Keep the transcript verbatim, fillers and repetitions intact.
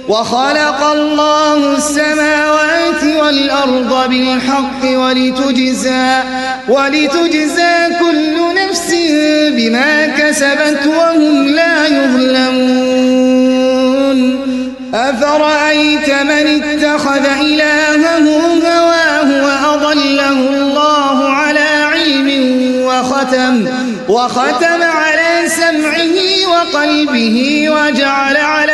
وخلق الله السماوات والأرض بالحق ولتجزى, ولتجزى كل نفس بما كسبت وهم لا يظلمون. أفرأيت من اتخذ إلهه هواه وأضله الله على علم وختم, وختم على سمعه وقلبه وجعل على